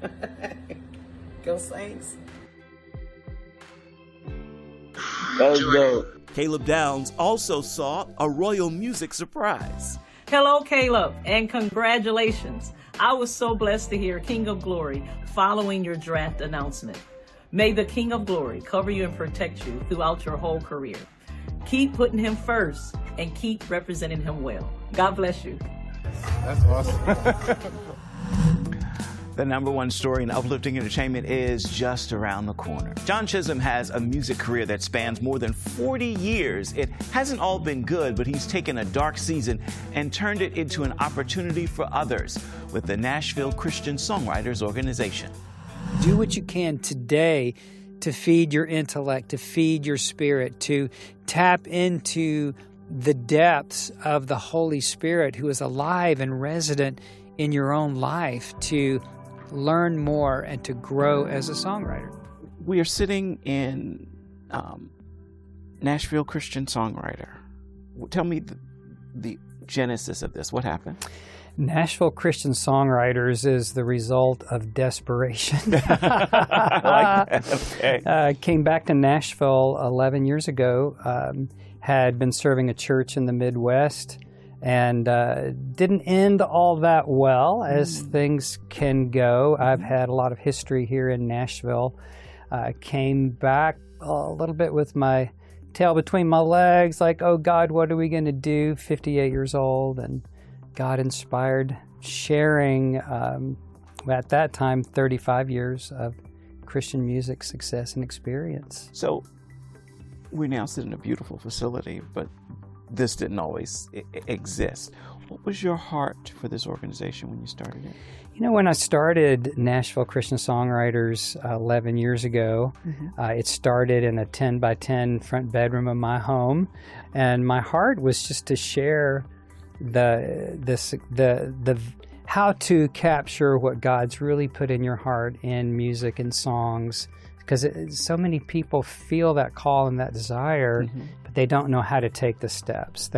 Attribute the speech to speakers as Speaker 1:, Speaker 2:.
Speaker 1: Go Saints.
Speaker 2: Let's go.
Speaker 3: Caleb Downs also saw a Royal Music surprise.
Speaker 4: Hello, Caleb, and congratulations. I was so blessed to hear King of Glory following your draft announcement. May the King of Glory cover you and protect you throughout your whole career. Keep putting him first and keep representing him well. God bless you.
Speaker 5: That's awesome.
Speaker 6: The number one story in uplifting entertainment is just around the corner. John Chisholm has a music career that spans more than 40 years. It hasn't all been good, but he's taken a dark season and turned it into an opportunity for others with the Nashville Christian Songwriters Organization.
Speaker 7: Do what you can today to feed your intellect, to feed your spirit, to tap into the depths of the Holy Spirit who is alive and resident in your own life, to learn more and to grow as a songwriter.
Speaker 3: We are sitting in Nashville Christian Songwriter. Tell me the genesis of this. What happened?
Speaker 7: Nashville Christian Songwriters is the result of desperation.
Speaker 3: I like that. Okay.
Speaker 7: Came back to Nashville 11 years ago, had been serving a church in the Midwest, and didn't end all that well, as things can go. I've had a lot of history here in Nashville. Came back a little bit with my tail between my legs, like, oh God, what are we going to do? 58 years old, and God inspired sharing, at that time, 35 years of Christian music success and experience.
Speaker 3: So we're now sitting in a beautiful facility, but this didn't always exist. What was your heart for this organization when you started it?
Speaker 7: You know, when I started Nashville Christian Songwriters 11 years ago, it started in a 10 by 10 front bedroom of my home, and my heart was just to share the how to capture what God's really put in your heart in music and songs, because so many people feel that call and that desire, but they don't know how to take the steps.